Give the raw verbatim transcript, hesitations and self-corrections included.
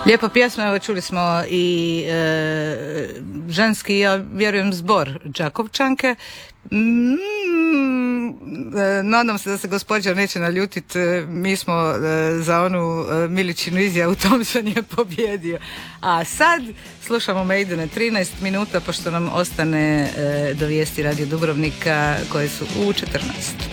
Lijepa pjesma, evo čuli smo i e, ženski, ja vjerujem, zbor Đakovčanke. Mm, e, nadam se da se gospođa neće naljutiti, mi smo e, za onu e, Miličinu izjavu Thompson je pobjedio. A sad slušamo Maidene trinaest minuta, pošto nam ostane e, do vijesti Radio Dubrovnika koje su u četrnaest.